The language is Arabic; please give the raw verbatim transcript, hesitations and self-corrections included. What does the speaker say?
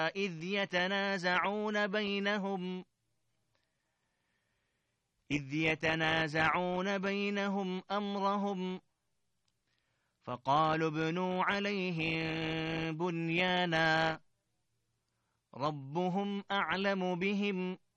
إذ يتنازعون بينهم إذ يتنازعون بينهم أمرهم فقالوا ابنوا عليهم بنيانا ربهم أعلم بهم